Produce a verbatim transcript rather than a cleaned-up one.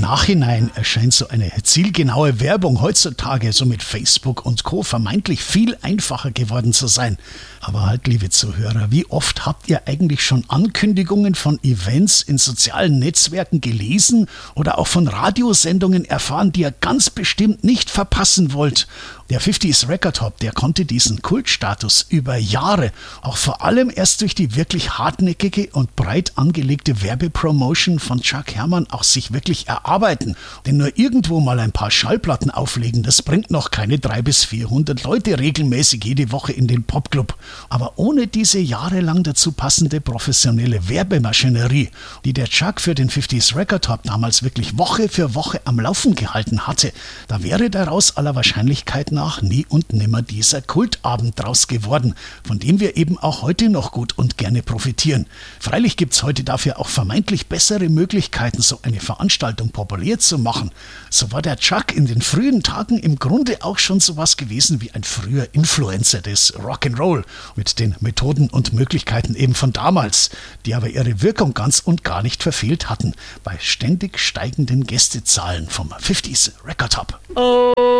Nachhinein erscheint so eine zielgenaue Werbung heutzutage, so mit Facebook und Co. vermeintlich viel einfacher geworden zu sein. Aber halt, liebe Zuhörer, wie oft habt ihr eigentlich schon Ankündigungen von Events in sozialen Netzwerken gelesen oder auch von Radiosendungen erfahren, die ihr ganz bestimmt nicht verpassen wollt? Der fünfziger Record Hop, der konnte diesen Kultstatus über Jahre, auch vor allem erst durch die wirklich hartnäckige und breit angelegte Werbepromotion von Chuck Herrmann auch sich wirklich erarbeiten. Denn nur irgendwo mal ein paar Schallplatten auflegen, das bringt noch keine dreihundert bis vierhundert Leute regelmäßig jede Woche in den Popclub. Aber ohne diese jahrelang dazu passende professionelle Werbemaschinerie, die der Chuck für den fünfziger Record Hop damals wirklich Woche für Woche am Laufen gehalten hatte, da wäre daraus aller Wahrscheinlichkeit nach nie und nimmer dieser Kultabend draus geworden, von dem wir eben auch heute noch gut und gerne profitieren. Freilich gibt's heute dafür auch vermeintlich bessere Möglichkeiten, so eine Veranstaltung populär zu machen. So war der Chuck in den frühen Tagen im Grunde auch schon sowas gewesen wie ein früher Influencer des Rock'n'Roll mit den Methoden und Möglichkeiten eben von damals, die aber ihre Wirkung ganz und gar nicht verfehlt hatten bei ständig steigenden Gästezahlen vom fünfziger Record Hop. Oh.